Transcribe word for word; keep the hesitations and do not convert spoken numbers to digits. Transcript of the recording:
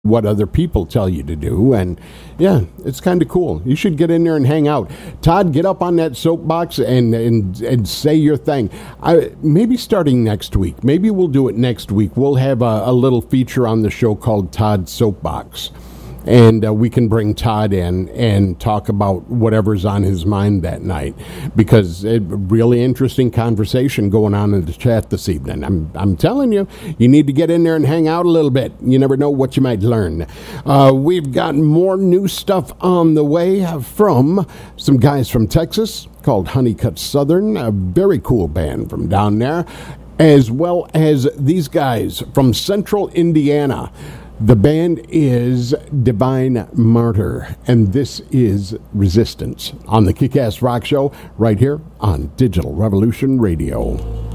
what other people tell you to do. And yeah, it's kind of cool. You should get in there and hang out. Todd, get up on that soapbox and and, and say your thing. I, maybe starting next week. Maybe we'll do it next week. We'll have a, a little feature on the show called Todd's Soapbox. And uh, we can bring Todd in and talk about whatever's on his mind that night, because a really interesting conversation going on in the chat this evening. I'm I'm telling you, you need to get in there and hang out a little bit. You never know what you might learn. Uh, we've got more new stuff on the way from some guys from Texas called Honeycutt Southern, a very cool band from down there, as well as these guys from Central Indiana. The band is Divine Martyr, and this is Resistance on the Kick-Ass Rock Show right here on Digital Revolution Radio.